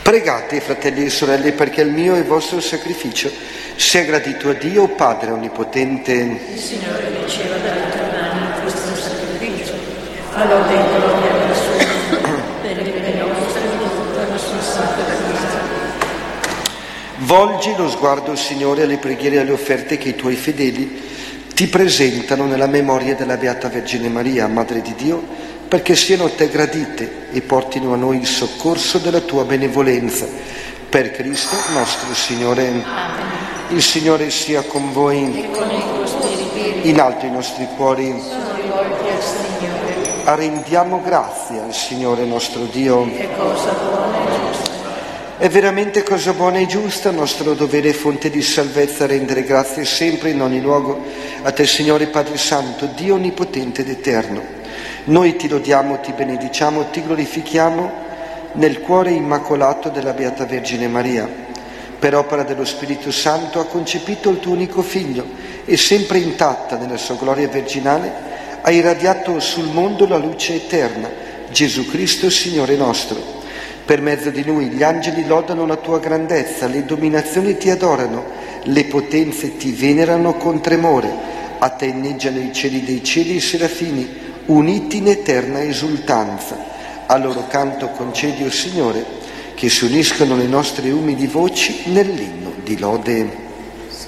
Pregate, fratelli e sorelle, perché il mio e il vostro sacrificio sia gradito a Dio Padre Onnipotente. Il Signore riceva dalle tue mani questo sacrificio, fa lode e gloria alla sua, per il bene nostro e di tutta la sua santa Chiesa. Volgi lo sguardo, Signore, alle preghiere e alle offerte che i tuoi fedeli ti presentano nella memoria della Beata Vergine Maria, Madre di Dio, perché siano a te gradite e portino a noi il soccorso della tua benevolenza. Per Cristo nostro Signore. Amen. Il Signore sia con voi. E con il tuo spirito In alto i nostri cuori. sono rivolti al Signore. Rendiamo grazie al Signore nostro Dio. Che cosa buona e giusta. È veramente cosa buona e giusta, nostro dovere e fonte di salvezza, rendere grazie sempre in ogni luogo a te, Signore Padre Santo, Dio onnipotente ed eterno. Noi ti lodiamo, ti benediciamo, ti glorifichiamo nel cuore immacolato della Beata Vergine Maria. Per opera dello Spirito Santo ha concepito il tuo unico Figlio e sempre intatta nella sua gloria virginale ha irradiato sul mondo la luce eterna, Gesù Cristo Signore nostro. Per mezzo di Lui gli angeli lodano la tua grandezza, le dominazioni ti adorano, le potenze ti venerano con tremore, a te inneggiano i cieli dei cieli e i serafini, uniti in eterna esultanza. A loro canto concedi, o Signore, che si uniscono le nostre umili voci nell'inno di lode.